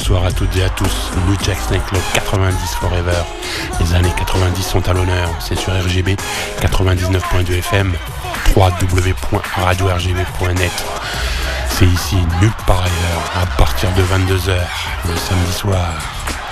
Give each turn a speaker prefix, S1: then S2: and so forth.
S1: Bonsoir à toutes et à tous. New Jack Snake Club 90 Forever. Les années 90 sont à l'honneur. C'est sur RGB 99.2 FM, www.radio-rgb.net. C'est ici, nulle part ailleurs, à partir de 22h, le samedi soir.